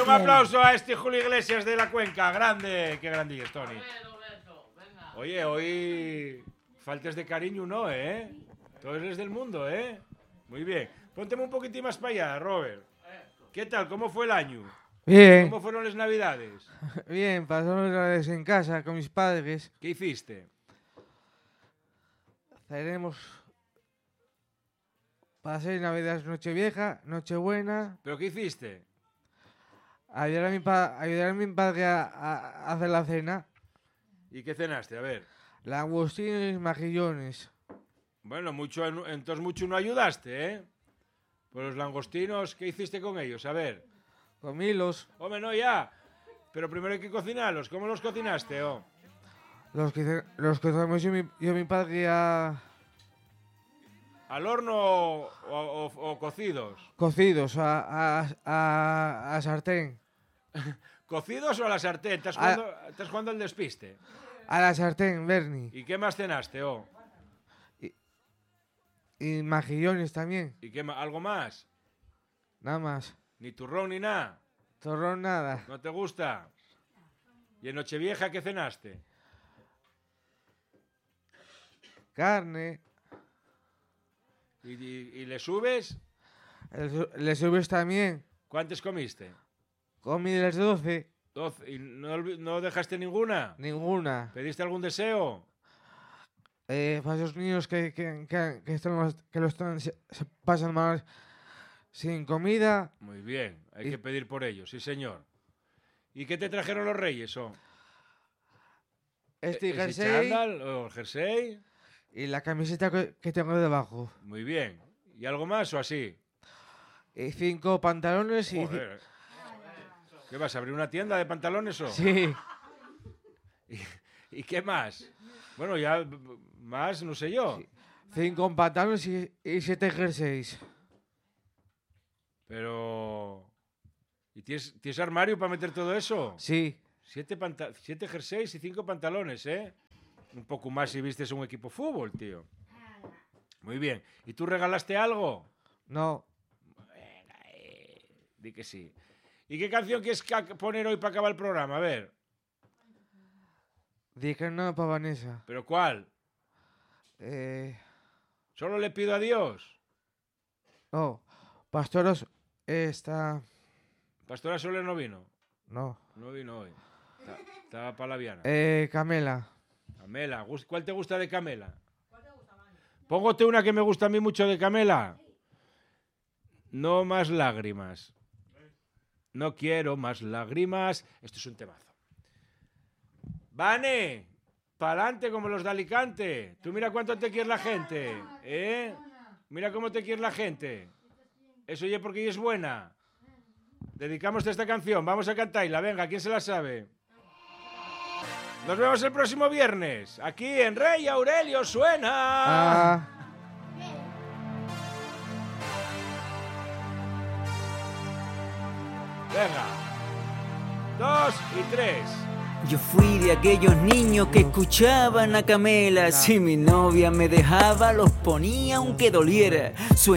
un aplauso a este Julio Iglesias de la Cuenca. Grande, qué grandillo, Tony. Oye, hoy faltes de cariño, ¿no, Tú eres del mundo, Muy bien. Pónteme un poquitín más para allá, Robert. ¿Qué tal? ¿Cómo fue el año? Bien. ¿Cómo fueron las navidades? Bien, pasamos las navidades en casa con mis padres. ¿Qué hiciste? Haremos... Pasé navidades Nochevieja, Nochebuena. ¿Pero qué hiciste? Ayudar a mi padre a hacer la cena. ¿Y qué cenaste? A ver. Langostinos y mejillones. Bueno, entonces mucho no ayudaste, Pues los langostinos, ¿qué hiciste con ellos? A ver. Comílos. Hombre, no, ya. Pero primero hay que cocinarlos. ¿Cómo los cocinaste, Los cocemos yo y mi padre ¿Al horno o cocidos? cocidos a sartén. ¿Cocidos o a la sartén? ¿Estás jugando al despiste? A la sartén, Bernie. ¿Y qué más cenaste, Y mejillones también. ¿Y algo más? Nada más. Ni turrón ni nada. Torrón nada. ¿No te gusta? ¿Y en Nochevieja qué cenaste? Carne. ¿Y le subes? Le subes también. ¿Cuántas comiste? Comí las 12. 12. ¿Y no dejaste ninguna? Ninguna. ¿Pediste algún deseo? Para esos niños que se pasan mal sin comida. Muy bien, hay que pedir por ellos, sí señor. ¿Y qué te trajeron los reyes, Jersey chándal o el jersey? y la camiseta que tengo debajo. Muy bien. ¿Y algo más o así? Y 5 pantalones y... Joder. ¿Qué vas a abrir una tienda de pantalones o? Sí. ¿Y qué más? Bueno, ya más, no sé yo. 5 pantalones y 7 jerseys. Pero... ¿Y tienes armario para meter todo eso? Sí. 7 jerseys y 5 pantalones, Un poco más si vistes un equipo de fútbol, tío. Muy bien. ¿Y tú regalaste algo? No. Venga, di que sí. ¿Y qué canción quieres poner hoy para acabar el programa? A ver. Dije no para Vanessa. ¿Pero cuál? ¿Solo le pido a Dios? No. Pastoros está... ¿Pastora Soler no vino? No. No vino hoy. Estaba para la Viana. Camela. Camela. ¿Cuál te gusta de Camela? Póngote una que me gusta a mí mucho de Camela. No más lágrimas. No quiero más lágrimas. Esto es un temazo. Vane, pa'lante como los de Alicante. Tú mira cuánto te quiere la gente, Mira cómo te quiere la gente. Eso ya porque ella es buena. Dedicamos esta canción. Vamos a cantarla. Venga, ¿quién se la sabe? Nos vemos el próximo viernes. Aquí en Rey Aurelio suena. Venga. 2 y 3. Yo fui de aquellos niños que escuchaban a Camela. Si mi novia me dejaba, los ponía aunque doliera.